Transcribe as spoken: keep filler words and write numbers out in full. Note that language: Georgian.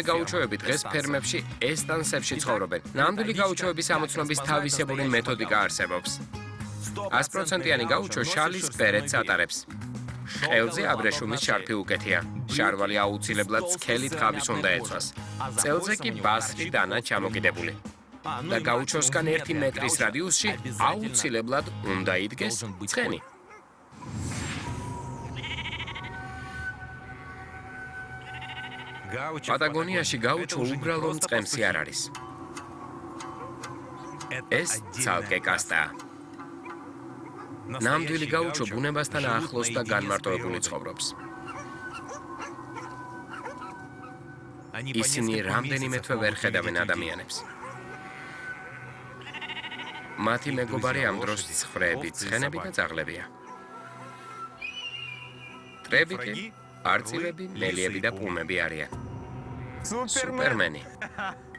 ამავე გაუჩოები დღეს ფერმებში ესტანსებში ცხოვრობენ. ნამდვილი გაუჩოების ამოცნობის თავისებური მეთოდიკა არსებობს. ას პროცენტიანი გაუჩო შალის ბერეტს ატარებს. ყელზე აბრეშუმის შარფი უკეთია. შარვალი აუცილებლად სქელი ტყავის უნდა ეცვას. წელზე კი ბასრი დანა ჩამოკიდებული. და გაუჩოსგან ერთი მეტრის რადიუსში აუცილებლად უნდა იდგეს ცხენი. პატაგონიაში გაუჩო უბრალო მწყემსი არ არის. ეს ცალკე კასტაა. ნამდვილი გაუჩო ბუნებასთან ახლოს და განმარტოებული ცხოვრობს. ისინი რამდენიმე თვე ვერ ხედავენ ადამიანებს. მათი მეგობარი ამ დროს ცხრეები, ცხენები და ძაღლებია. მტრები კი არწივები, მელიები და პუმები არიან. სუპერმენი.